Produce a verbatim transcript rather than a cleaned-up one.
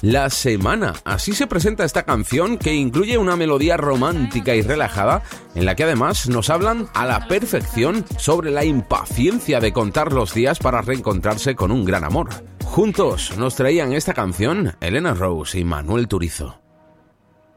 La semana. Así se presenta esta canción, que incluye una melodía romántica y relajada, en la que además nos hablan a la perfección sobre la impaciencia de contar los días para reencontrarse con un gran amor. Juntos nos traían esta canción Elena Rose y Manuel Turizo.